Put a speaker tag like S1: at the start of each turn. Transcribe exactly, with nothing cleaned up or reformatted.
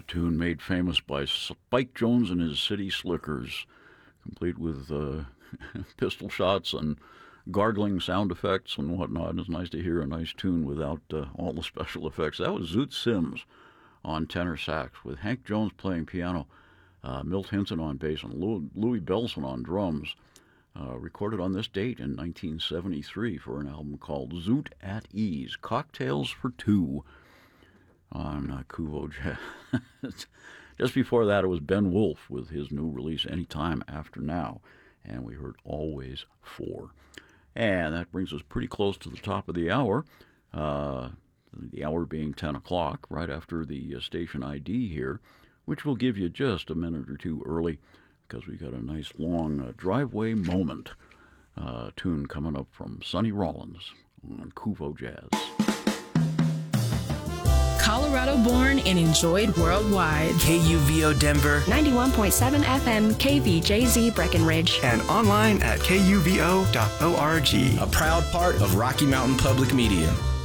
S1: tune made famous by Spike Jones and his City Slickers, complete with uh, pistol shots and gargling sound effects and whatnot. It's nice to hear a nice tune without uh, all the special effects. That was Zoot Sims on tenor sax, with Hank Jones playing piano, uh, Milt Hinson on bass, and Louis, Louis Bellson on drums. Uh, recorded on this date in nineteen seventy-three for an album called Zoot at Ease, Cocktails for Two on uh, Kuvo Jazz. Just before that, it was Ben Wolf with his new release, Anytime After Now, and we heard Always Four. And that brings us pretty close to the top of the hour, uh, the hour being ten o'clock, right after the uh, station I D here, which will give you just a minute or two early, because we got a nice long uh, driveway moment uh, tune coming up from Sonny Rollins on Kuvo Jazz.
S2: Colorado born and enjoyed worldwide.
S3: K U V O Denver,
S4: ninety-one point seven F M, K V J Z Breckenridge,
S3: and online at K U V O dot org.
S5: A proud part of Rocky Mountain Public Media.